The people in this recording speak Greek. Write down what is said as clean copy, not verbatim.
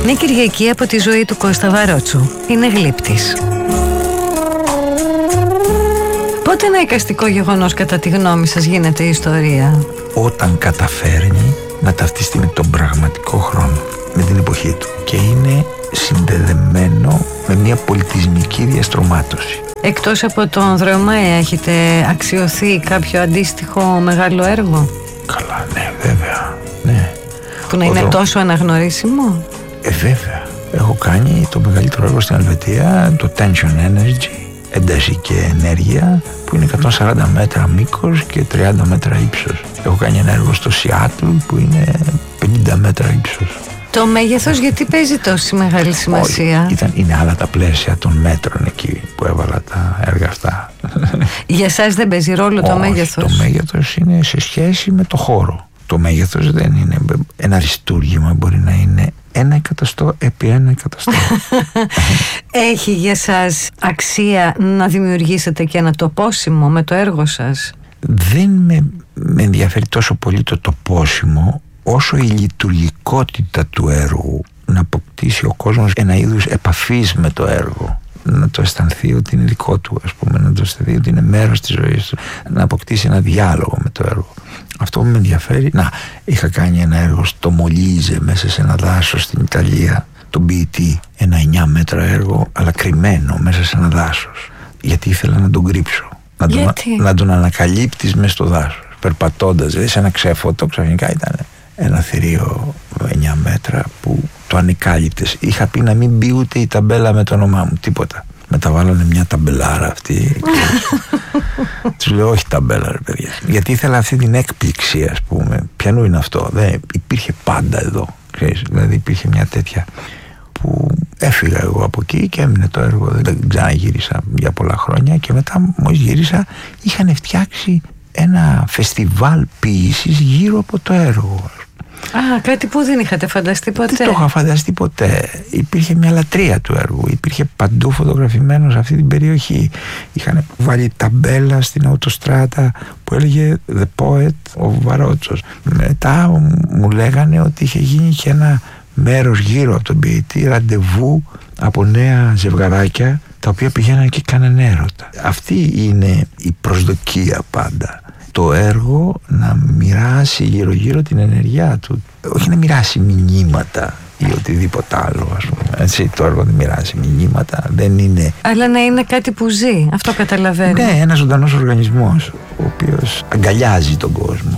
Μια Κυριακή από τη ζωή του Κώστα Βαρότσου. Είναι γλύπτης. Πότε ένα εικαστικό γεγονός κατά τη γνώμη σας γίνεται ιστορία? Όταν καταφέρνει να ταυτιστεί με τον πραγματικό χρόνο, με την εποχή του, και είναι συνδεδεμένο με μια πολιτισμική διαστρωμάτωση. Εκτός από τον Δρεωμάη, έχετε αξιωθεί κάποιο αντίστοιχο μεγάλο έργο? Καλά, ναι, βέβαια, ναι. Που να είναι τόσο αναγνωρίσιμο? Βέβαια. Έχω κάνει το μεγαλύτερο έργο στην Ελβετία, το Tension Energy, εντασική ενέργεια, που είναι 140 μέτρα μήκος και 30 μέτρα ύψος. Έχω κάνει ένα έργο στο Σιάτλ που είναι 50 μέτρα ύψος. Το μέγεθος γιατί παίζει τόση μεγάλη σημασία? Είναι άλλα τα πλαίσια των μέτρων εκεί που έβαλα τα έργα αυτά. Για εσάς δεν παίζει ρόλο το μέγεθος? Το μέγεθος είναι σε σχέση με το χώρο. Το μέγεθος δεν είναι ένα αριστούργημα, μπορεί να είναι 1 εκατοστό επί 1 εκατοστό. Έχει για σας αξία να δημιουργήσετε και ένα τοπόσιμο με το έργο σας? Δεν με ενδιαφέρει τόσο πολύ το τοπόσιμο όσο η λειτουργικότητα του έργου, να αποκτήσει ο κόσμος ένα είδους επαφής με το έργο, να το αισθανθεί ότι είναι δικό του, ας πούμε, να το αισθανθεί ότι είναι μέρος της ζωής του, να αποκτήσει ένα διάλογο με το έργο. Αυτό που με ενδιαφέρει, είχα κάνει ένα έργο στο Μολίζε, μέσα σε ένα δάσος στην Ιταλία, τον ποιητή, ένα 9 μέτρα έργο, αλλά κρυμμένο μέσα σε ένα δάσος, γιατί ήθελα να τον κρύψω, να τον ανακαλύπτεις μέσα στο δάσος, περπατώντας, δηλαδή σε ένα ξέφωτο. Ξαφνικά ήταν ένα θηρίο 9 μέτρα που το ανεκάλυπτες. Είχα πει να μην μπει ούτε η ταμπέλα με το όνομά μου, τίποτα. Μεταβάλλανε μια ταμπελάρα αυτή. Τους λέω όχι ταμπέλα ρε παιδιά, γιατί ήθελα αυτή την έκπληξη, ας πούμε. Ποιανού είναι αυτό? Δεν υπήρχε πάντα εδώ, ξέρεις, δηλαδή υπήρχε μια τέτοια που έφυγα εγώ από εκεί και έμεινε το έργο. Δεν ξαναγύρισα για πολλά χρόνια, και μετά μόλις γύρισα είχαν φτιάξει ένα φεστιβάλ ποίησης γύρω από το έργο. Κάτι που δεν είχατε φανταστεί ποτέ? Δεν το είχα φανταστεί ποτέ. Υπήρχε μια λατρεία του έργου. Υπήρχε παντού φωτογραφημένο σε αυτή την περιοχή. Είχαν βάλει ταμπέλα στην αυτοστράτα που έλεγε The Poet ο Βαρότσος. Μετά μου λέγανε ότι είχε γίνει και ένα μέρος γύρω από τον ποιητή, ραντεβού από νέα ζευγαράκια, τα οποία πηγαίναν και κάνανε έρωτα. Αυτή είναι η προσδοκία πάντα. Το έργο να μοιράσει γύρω-γύρω την ενέργειά του. Όχι να μοιράσει μηνύματα ή οτιδήποτε άλλο, ας πούμε. Έτσι, το έργο δεν μοιράζει μηνύματα, δεν είναι. Αλλά να είναι κάτι που ζει, αυτό καταλαβαίνω. Ναι, ένας ζωντανός οργανισμός, ο οποίος αγκαλιάζει τον κόσμο.